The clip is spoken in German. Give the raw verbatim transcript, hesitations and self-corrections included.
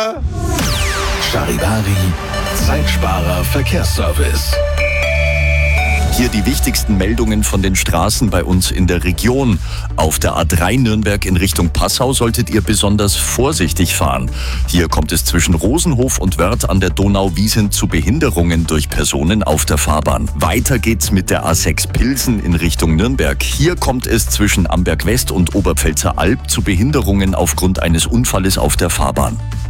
Charivari, Zeitsparer Verkehrsservice. Hier die wichtigsten Meldungen von den Straßen bei uns in der Region. Auf der A drei Nürnberg in Richtung Passau solltet ihr besonders vorsichtig fahren. Hier kommt es zwischen Rosenhof und Wörth an der Donau-Wiesn zu Behinderungen durch Personen auf der Fahrbahn. Weiter geht's mit der A sechs Pilsen in Richtung Nürnberg. Hier kommt es zwischen Amberg West und Oberpfälzer Alb zu Behinderungen aufgrund eines Unfalles auf der Fahrbahn.